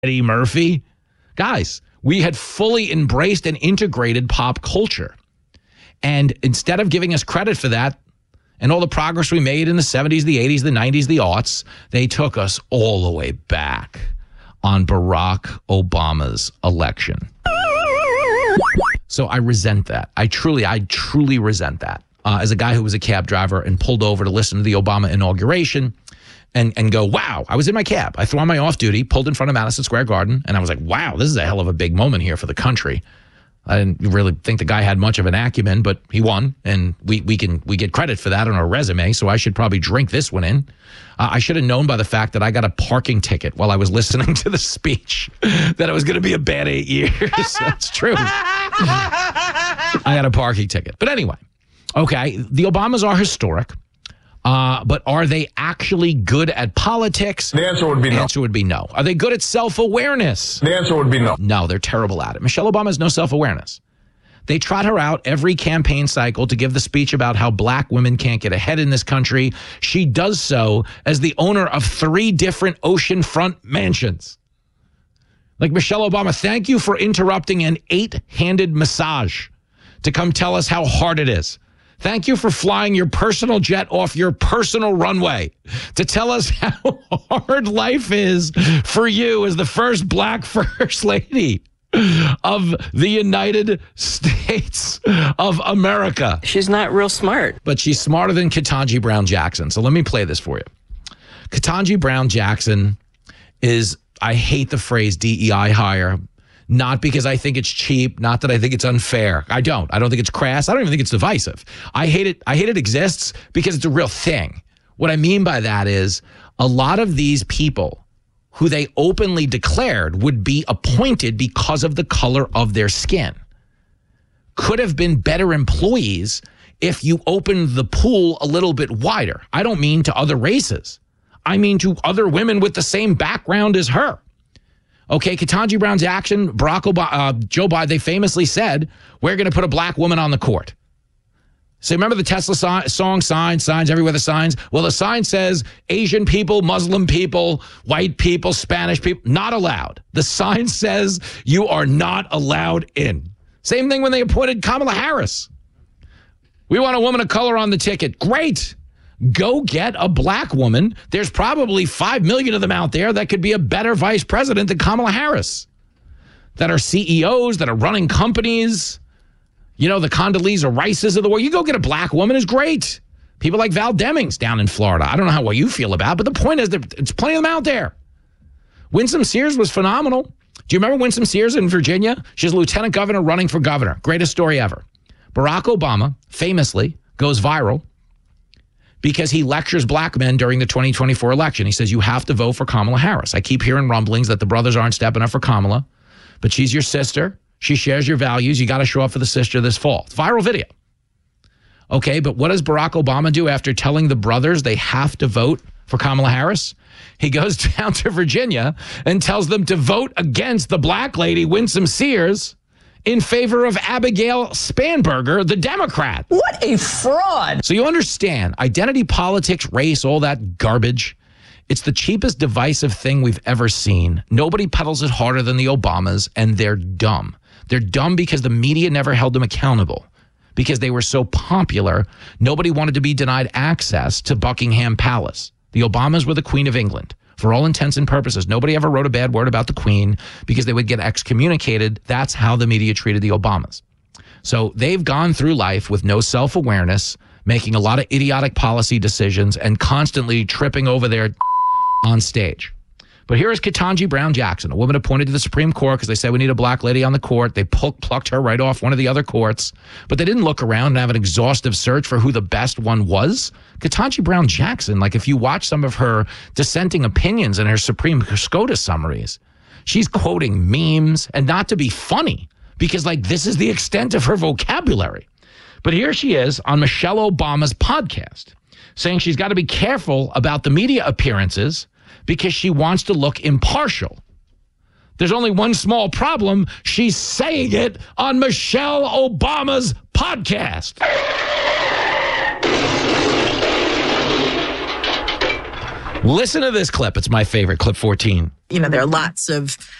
Eddie Murphy. Guys, we had fully embraced and integrated pop culture. And instead of giving us credit for that and all the progress we made in the 70s, the 80s, the 90s, the aughts, they took us all the way back on Barack Obama's election. So I resent that. I truly resent that. As a guy who was a cab driver and pulled over to listen to the Obama inauguration and go, wow, I was in my cab. I threw on my off duty, pulled in front of Madison Square Garden, and I was like, wow, this is a hell of a big moment here for the country. I didn't really think the guy had much of an acumen, but he won, and we get credit for that on our resume, so I should probably drink this one in. I should have known by the fact that I got a parking ticket while I was listening to the speech that it was going to be a bad 8 years. That's true. I got a parking ticket. But anyway, okay, the Obamas are historic, but are they actually good at politics? The answer would be no. The answer would be no. Are they good at self-awareness? The answer would be no. No, they're terrible at it. Michelle Obama has no self-awareness. They trot her out every campaign cycle to give the speech about how black women can't get ahead in this country. She does so as the owner of 3 different oceanfront mansions. Like, Michelle Obama, thank you for interrupting an 8-handed massage to come tell us how hard it is. Thank you for flying your personal jet off your personal runway to tell us how hard life is for you as the first black first lady of the United States of America. She's not real smart. But she's smarter than Ketanji Brown Jackson. So let me play this for you. Ketanji Brown Jackson is, I hate the phrase DEI hire. Not because I think it's cheap, not that I think it's unfair. I don't think it's crass. I don't even think it's divisive. I hate it exists because it's a real thing. What I mean by that is a lot of these people who they openly declared would be appointed because of the color of their skin could have been better employees if you opened the pool a little bit wider. I don't mean to other races. I mean to other women with the same background as her. Okay, Ketanji Brown Jackson, Barack Obama, Joe Biden, they famously said, we're going to put a black woman on the court. So remember the Tesla song, signs everywhere, the signs? Well, the sign says Asian people, Muslim people, white people, Spanish people, not allowed. The sign says you are not allowed in. Same thing when they appointed Kamala Harris. We want a woman of color on the ticket. Great. Go get a black woman. There's probably 5 million of them out there that could be a better vice president than Kamala Harris, that are CEOs, that are running companies. You know, the Condoleezza Rices of the world. You go get a black woman is great. People like Val Demings down in Florida. I don't know what you feel about, but the point is that it's plenty of them out there. Winsome Sears was phenomenal. Do you remember Winsome Sears in Virginia? She's a lieutenant governor running for governor. Greatest story ever. Barack Obama famously goes viral because he lectures black men during the 2024 election. He says, you have to vote for Kamala Harris. I keep hearing rumblings that the brothers aren't stepping up for Kamala, but she's your sister. She shares your values. You got to show up for the sister this fall. Viral video. Okay, but what does Barack Obama do after telling the brothers they have to vote for Kamala Harris? He goes down to Virginia and tells them to vote against the black lady, Winsome Sears, in favor of Abigail Spanberger, the Democrat. What a fraud. So you understand, identity politics, race, all that garbage, it's the cheapest divisive thing we've ever seen. Nobody peddles it harder than the Obamas, and they're dumb. They're dumb because the media never held them accountable. Because they were so popular, nobody wanted to be denied access to Buckingham Palace. The Obamas were the Queen of England. For all intents and purposes, nobody ever wrote a bad word about the Queen because they would get excommunicated. That's how the media treated the Obamas. So they've gone through life with no self-awareness, making a lot of idiotic policy decisions and constantly tripping over their on stage. But here is Ketanji Brown Jackson, a woman appointed to the Supreme Court because they said we need a black lady on the court. They plucked her right off one of the other courts, but they didn't look around and have an exhaustive search for who the best one was. Ketanji Brown Jackson, like if you watch some of her dissenting opinions in her Supreme SCOTUS summaries, she's quoting memes, and not to be funny because like this is the extent of her vocabulary. But here she is on Michelle Obama's podcast saying she's got to be careful about the media appearances because she wants to look impartial. There's only one small problem. She's saying it on Michelle Obama's podcast. Listen to this clip. It's my favorite, clip 14. There are lots of